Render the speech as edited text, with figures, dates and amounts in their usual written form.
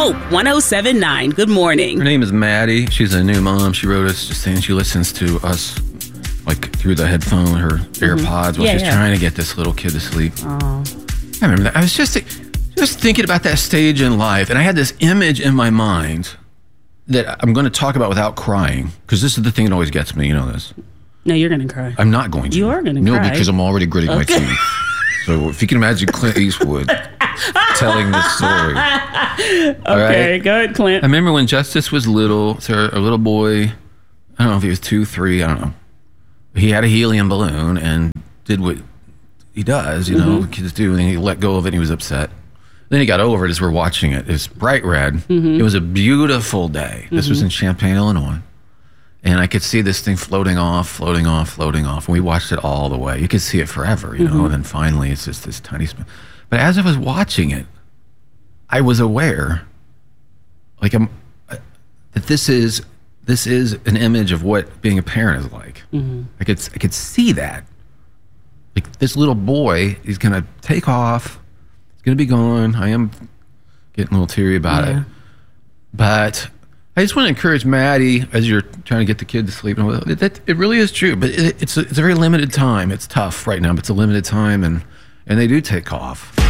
Hope 107.9. Good morning. Her name is Maddie. She's a new mom. She wrote us just saying she listens to us like through the headphone, her AirPods while she's trying to get this little kid to sleep. Oh. I remember that. I was just thinking about that stage in life, and I had this image in my mind that I'm going to talk about without crying, because this is the thing that always gets me. You know this. No, you're going to cry. I'm not going to. You are going to cry. cry. No, because I'm already gritting my teeth. So if you can imagine Clint Eastwood telling this story. Okay, go ahead, Clint. I remember when Justice was little, so a little boy, I don't know if he was 2, 3, I don't know. He had a helium balloon and did what he does, you know, kids do, and he let go of it and he was upset. Then he got over it as we're watching it. It's bright red. It was a beautiful day. This was in Champaign, Illinois. And I could see this thing floating off, floating off, floating off. And we watched it all the way. You could see it forever, you know, and then finally it's just this tiny spin. But as I was watching it, I was aware, like, that this is an image of what being a parent is like. I could see that. Like, this little boy, he's going to take off. He's going to be gone. I am getting a little teary about it. But I just want to encourage Maddie, as you're trying to get the kid to sleep, that it really is true. But it's a very limited time. It's tough right now, but it's a limited time, and they do take off.